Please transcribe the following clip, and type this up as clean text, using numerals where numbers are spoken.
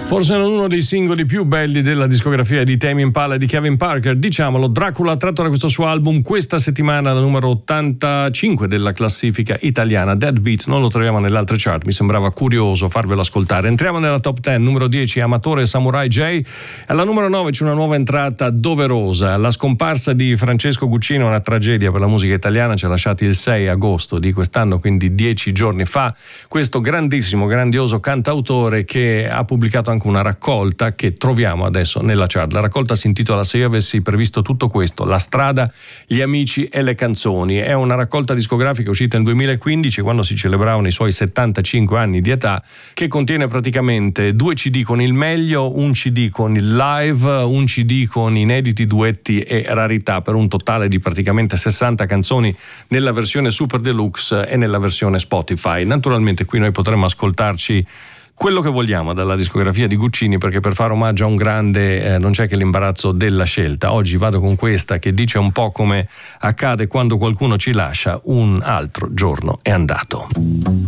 Forse non uno dei singoli più belli della discografia di Tame Impala e di Kevin Parker, diciamolo. Dracula, tratto da questo suo album, questa settimana la numero 85 della classifica italiana. Dead Beat non lo troviamo nelle altre chart, mi sembrava curioso farvelo ascoltare. Entriamo nella top 10, numero 10 Amatore Samurai J. Alla numero 9 c'è una nuova entrata doverosa. La scomparsa di Francesco Guccini è una tragedia per la musica italiana, ci ha lasciati il 6 agosto di quest'anno, quindi 10 giorni fa. Questo grandissimo, grandioso cantautore che ha pubblicato anche una raccolta che troviamo adesso nella chart. La raccolta si intitola Se io avessi previsto tutto questo, la strada, gli amici e le canzoni. È una raccolta discografica uscita nel 2015, quando si celebravano i suoi 75 anni di età, che contiene praticamente 2 CD con il meglio, un CD con il live, un CD con inediti, duetti e rarità, per un totale di praticamente 60 canzoni nella versione Super Deluxe e nella versione Spotify. Naturalmente qui noi potremmo ascoltarci quello che vogliamo dalla discografia di Guccini, perché per fare omaggio a un grande non c'è che l'imbarazzo della scelta. Oggi vado con questa che dice un po' come accade quando qualcuno ci lascia: un altro giorno è andato.